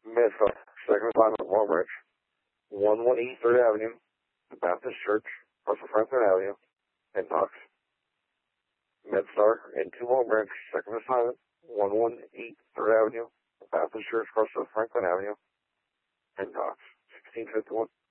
MedStar, second assignment, Long Branch, 118 3rd Avenue, the Baptist Church, across from Franklin Avenue, in Knox. MedStar and 2 Long Branch, second assignment, 118 3rd Avenue, the Baptist Church, across from Franklin Avenue, in Knox. 1651.